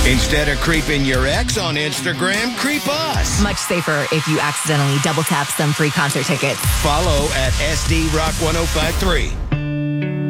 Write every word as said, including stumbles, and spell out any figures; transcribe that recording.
Instead of creeping your ex on Instagram, creep us. Much safer if you accidentally double tap some free concert tickets. Follow at S D Rock ten fifty-three.